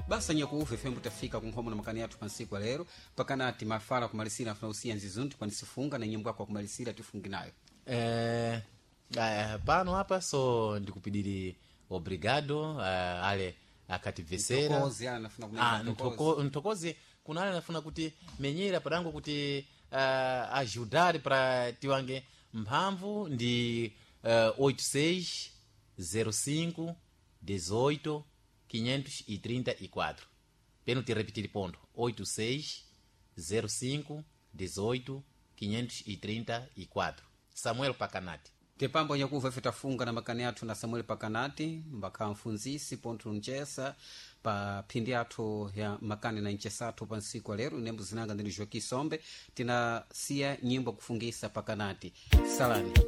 basa nyakuuve fembo tafika kunkhomo na makani yathu pansiku lero pakanati mafala kumalisira afuna usiya nzizunti kwanisifunga na nyimbo yako kumalisira tifungi nayo. Pano hapa so ndikupidiri obrigado ale akativesera ntokozi kuna ale nafuna kuti menyera padango kuti ajudar para tiwange mphamvu ndi 86 05 18 534 peno te repetir ponto 86 05 18 534 Samuel Pakanati tepambo nyakuva ife tafunga na makani athu na Samuel Pakanati mbakha mfunzisi ponto nchesa pa phindi athu ya makani na nchesa athu pa nsiku lero inembo zinanga ndini Joaquim Sombe tinasiya nyimbo kufungisa Pakanati salani.